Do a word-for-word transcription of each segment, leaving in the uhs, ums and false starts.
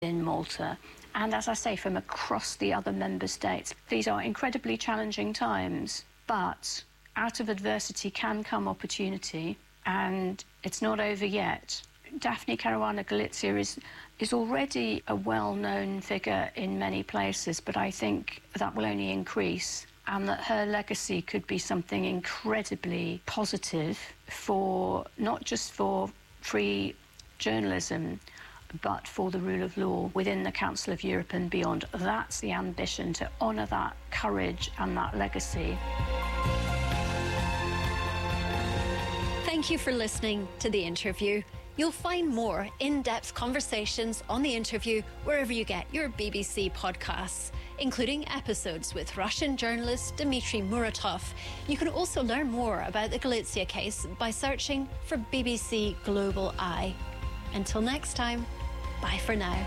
in Malta, and as I say, from across the other member states. These are incredibly challenging times, but out of adversity can come opportunity, and it's not over yet. Daphne Caruana Galizia is, is already a well-known figure in many places, but I think that will only increase, and that her legacy could be something incredibly positive for, not just for free journalism, but for the rule of law within the Council of Europe and beyond. That's the ambition, to honour that courage and that legacy. Thank you for listening to The Interview. You'll find more in-depth conversations on The Interview wherever you get your B B C podcasts, including episodes with Russian journalist Dmitry Muratov. You can also learn more about the Galizia case by searching for B B C Global Eye. Until next time, bye for now.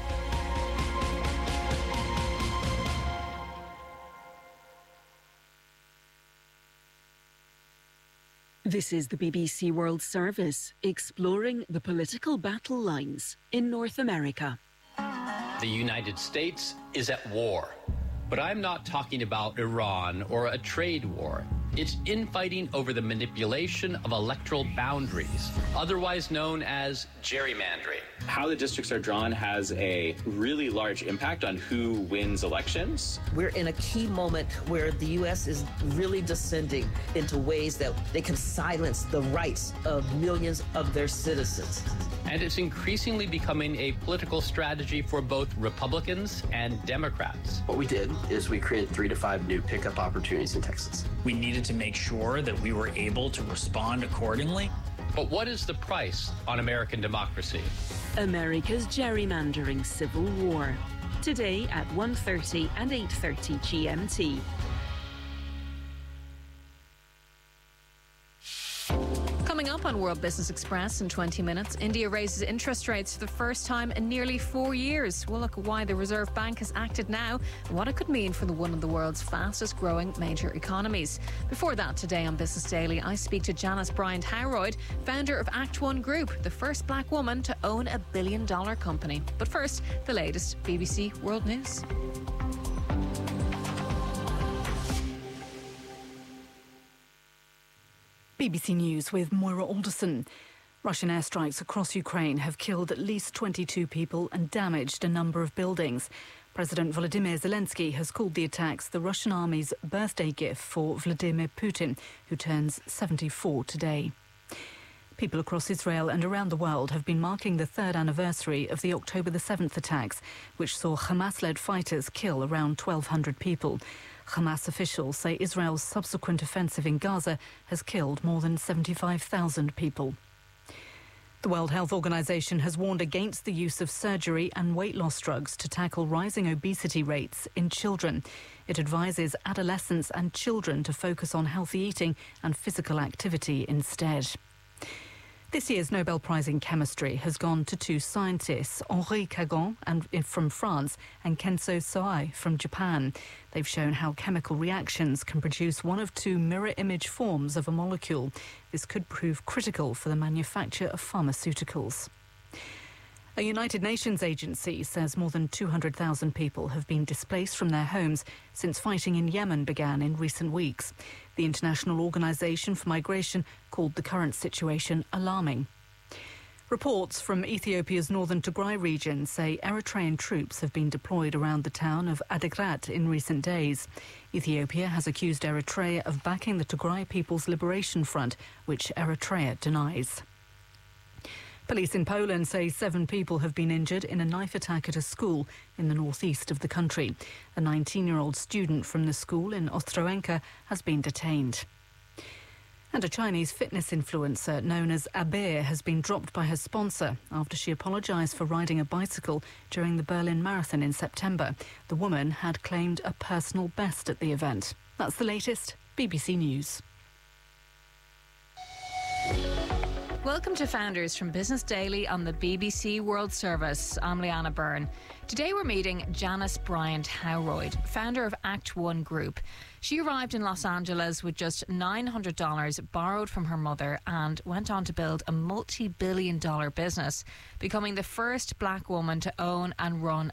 This is the B B C World Service, exploring the political battle lines in North America. The United States is at war. But I'm not talking about Iran or a trade war. It's infighting over the manipulation of electoral boundaries, otherwise known as gerrymandering. How the districts are drawn has a really large impact on who wins elections. We're in a key moment where the U S is really descending into ways that they can silence the rights of millions of their citizens. And it's increasingly becoming a political strategy for both Republicans and Democrats. What we did is we created three to five new pickup opportunities in Texas. We needed to make sure that we were able to respond accordingly. But what is the price on American democracy? America's gerrymandering civil war. Today at one thirty and eight thirty G M T. Coming up on World Business Express in twenty minutes, India raises interest rates for the first time in nearly four years. We'll look at why the Reserve Bank has acted now and what it could mean for the one of the world's fastest growing major economies. Before that, today on Business Daily, I speak to Janice Bryant-Howroyd, founder of Act One Group, the first black woman to own a billion dollar company. But first, the latest B B C World News. B B C News with Moira Alderson. Russian airstrikes across Ukraine have killed at least twenty-two people and damaged a number of buildings. President Volodymyr Zelensky has called the attacks the Russian army's birthday gift for Vladimir Putin, who turns seventy-four today. People across Israel and around the world have been marking the third anniversary of the October the seventh attacks, which saw Hamas-led fighters kill around twelve hundred people. Hamas officials say Israel's subsequent offensive in Gaza has killed more than seventy-five thousand people. The World Health Organization has warned against the use of surgery and weight loss drugs to tackle rising obesity rates in children. It advises adolescents and children to focus on healthy eating and physical activity instead. This year's Nobel Prize in Chemistry has gone to two scientists, Henri Cagon and, from France and Kenzo Soai from Japan. They've shown how chemical reactions can produce one of two mirror image forms of a molecule. This could prove critical for the manufacture of pharmaceuticals. A United Nations agency says more than two hundred thousand people have been displaced from their homes since fighting in Yemen began in recent weeks. The International Organization for Migration called the current situation alarming. Reports from Ethiopia's northern Tigray region say Eritrean troops have been deployed around the town of Adigrat in recent days. Ethiopia has accused Eritrea of backing the Tigray People's Liberation Front, which Eritrea denies. Police in Poland say seven people have been injured in a knife attack at a school in the northeast of the country. A nineteen-year-old student from the school in Ostrołęka has been detained. And a Chinese fitness influencer known as Abe has been dropped by her sponsor after she apologised for riding a bicycle during the Berlin Marathon in September. The woman had claimed a personal best at the event. That's the latest. B B C News. Welcome to Founders from Business Daily on the B B C World Service. I'm Leanna Byrne. Today we're meeting Janice Bryant Howroyd, founder of Act One Group. She arrived in Los Angeles with just nine hundred dollars borrowed from her mother and went on to build a multi-billion dollar business, becoming the first black woman to own and run